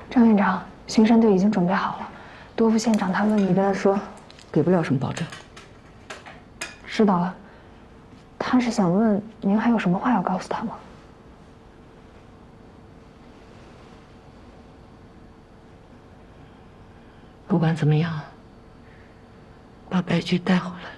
张院长，巡山队已经准备好了，多副县长他问你，跟他说， 给不了什么保证。 知道了。他是想问您还有什么话要告诉他吗？ 不管怎么样，把白菊带回来。